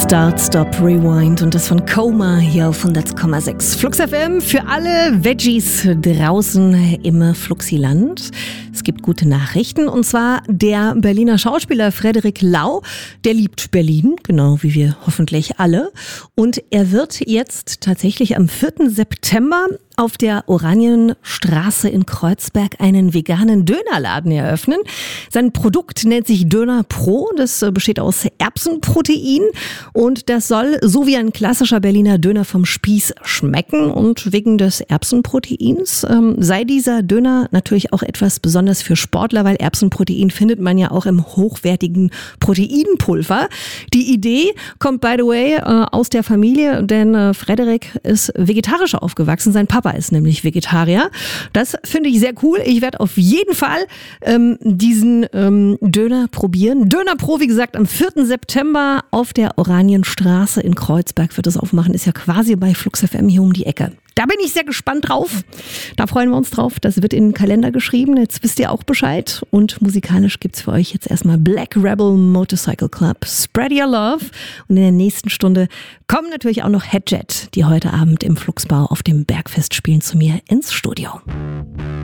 Start, Stop, Rewind und das von Coma hier auf 100,6. Flux FM für alle Veggies draußen im Fluxiland. Es gibt gute Nachrichten und zwar der Berliner Schauspieler Frederik Lau, der liebt Berlin, genau wie wir hoffentlich alle. Und er wird jetzt tatsächlich am 4. September auf der Oranienstraße in Kreuzberg einen veganen Dönerladen eröffnen. Sein Produkt nennt sich Döner Pro. Das besteht aus Erbsenprotein und das soll so wie ein klassischer Berliner Döner vom Spieß schmecken. Und wegen des Erbsenproteins sei dieser Döner natürlich auch etwas besonders für Sportler, weil Erbsenprotein findet man ja auch im hochwertigen Proteinpulver. Die Idee kommt, by the way, aus der Familie, denn Frederik ist vegetarisch aufgewachsen. Sein Papa ist nämlich Vegetarier. Das finde ich sehr cool. Ich werde auf jeden Fall diesen Döner probieren. Döner Pro, wie gesagt, am 4. September auf der Oranienstraße in Kreuzberg wird es aufmachen. Ist ja quasi bei Flux FM hier um die Ecke. Da bin ich sehr gespannt drauf. Da freuen wir uns drauf. Das wird in den Kalender geschrieben. Jetzt wisst ihr auch Bescheid. Und musikalisch gibt's für euch jetzt erstmal Black Rebel Motorcycle Club, Spread Your Love. Und in der nächsten Stunde kommen natürlich auch noch Headjet, die heute Abend im Fluxbau auf dem Bergfest spielen, zu mir ins Studio.